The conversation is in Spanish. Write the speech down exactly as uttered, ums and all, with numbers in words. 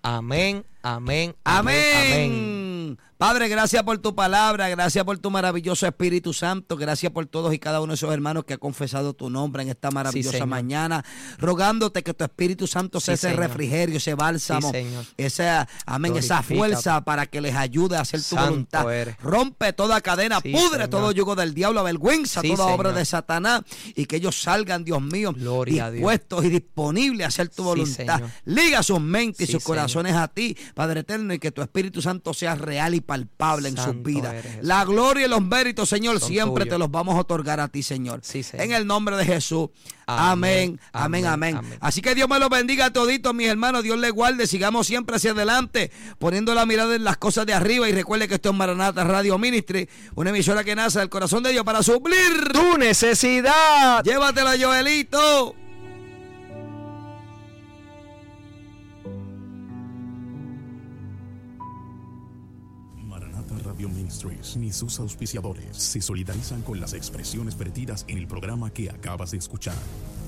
Amén, amén, amén, amén. amén. Padre, gracias por tu palabra, gracias por tu maravilloso Espíritu Santo, gracias por todos y cada uno de esos hermanos que ha confesado tu nombre en esta maravillosa sí, mañana, rogándote que tu Espíritu Santo sea Sí, ese Señor. refrigerio, ese bálsamo, Sí, Señor. esa, amén, esa fuerza para que les ayude a hacer tu Santo voluntad. eres. Rompe toda cadena, Sí, pudre Señor. todo yugo del diablo, avergüenza Sí, toda obra Señor. de Satanás y que ellos salgan, Dios mío, Gloria a Dios. dispuestos y disponibles a hacer tu Sí, voluntad. Señor. Liga sus mentes y Sí, sus corazones a ti, Padre eterno, y que tu Espíritu Santo sea real y palpable en sus Santo vidas. eres, Jesús. La gloria y los méritos, Señor, Son siempre tuyos. te los vamos a otorgar a ti, Señor. Sí, Señor. En el nombre de Jesús. Amén, amén, Amén, amén, amén. amén. Así que Dios me los bendiga a toditos, mis hermanos. Dios les guarde. Sigamos siempre hacia adelante, poniendo la mirada en las cosas de arriba. Y recuerde que esto es Maranata Radio Ministry, una emisora que nace del corazón de Dios para suplir Tu necesidad. Llévatela, Joelito. Maranata Radio Ministries ni sus auspiciadores se solidarizan con las expresiones vertidas en el programa que acabas de escuchar.